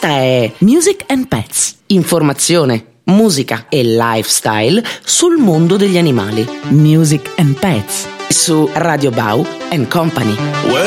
Questa è Music and Pets, informazione, musica e lifestyle sul mondo degli animali. Music and Pets su Radio Bau and Company.